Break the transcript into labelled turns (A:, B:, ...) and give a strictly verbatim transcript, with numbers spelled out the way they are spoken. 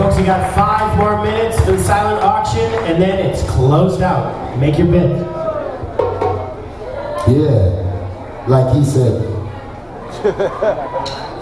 A: folks, you got five more minutes for the silent auction, and then it's closed out. Make your bid.
B: Yeah, like he said.